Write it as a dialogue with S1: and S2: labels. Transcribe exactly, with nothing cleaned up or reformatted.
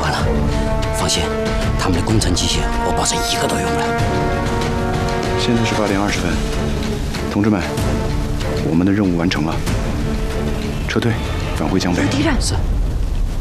S1: 完了，放心，他们的工程机械我保证一个都用不了。
S2: 现在是八点二十分，同志们，我们的任务完成了，撤退，返回江北。
S3: 敌人
S1: 是。